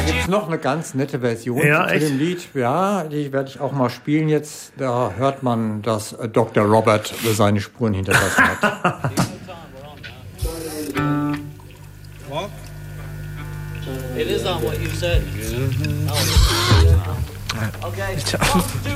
gibt es noch eine ganz nette Version Ja, zu echt? dem Lied. Ja, die werde ich auch mal spielen jetzt. Da hört man, dass Dr. Robert seine Spuren hinterlassen hat. What? It is on what you said. Okay. 1, 2,